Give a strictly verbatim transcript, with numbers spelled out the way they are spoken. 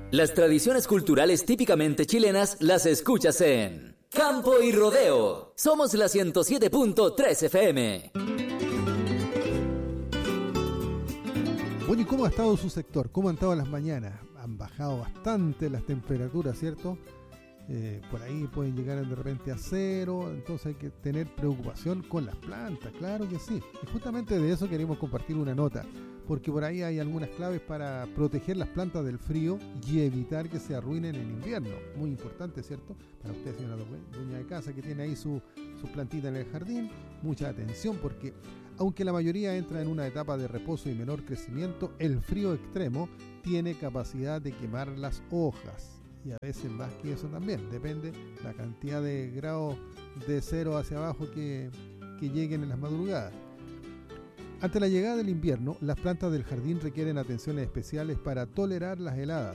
Las tradiciones culturales típicamente chilenas las escuchas en Campo y Rodeo. Somos la ciento siete punto tres F M. Bueno, ¿y cómo ha estado su sector? ¿Cómo han estado las mañanas? Han bajado bastante las temperaturas, ¿cierto? Eh, por ahí pueden llegar de repente a cero, entonces hay que tener preocupación con las plantas, claro que sí. Y justamente de eso queremos compartir una nota, porque por ahí hay algunas claves para proteger las plantas del frío y evitar que se arruinen en invierno. Muy importante, ¿cierto? Para usted, señora dueña de casa, que tiene ahí su, su plantita en el jardín, mucha atención, porque aunque la mayoría entra en una etapa de reposo y menor crecimiento, el frío extremo tiene capacidad de quemar las hojas. Y a veces más que eso también, depende la cantidad de grados de cero hacia abajo que, que lleguen en las madrugadas. Ante la llegada del invierno, las plantas del jardín requieren atenciones especiales para tolerar las heladas.